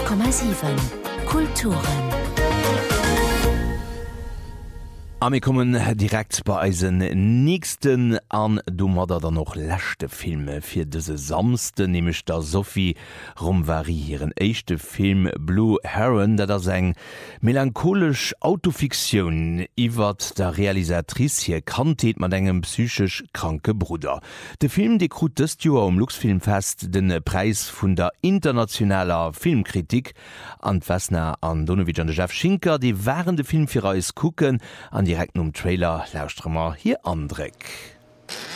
100,7 Kulturen. Wir kommen direkt bei eisen nächsten an du modder dann noch lächte Filme fir dese samste nämlich der Sophie Romvari ihren echte Film Blue Heron, der da seg melancholisch Autofiktion iwwer der Realisatrice hier kantet man engem psychisch kranke Bruder. De Film de krut des Joer Luxfilmfest den Preis vun der internationaler Filmkritik an Fessner an Donowitsch an de Chef Schinker, die waren de Film fir Reis kucken an direkt um Trailer lausstrommer hier andreck.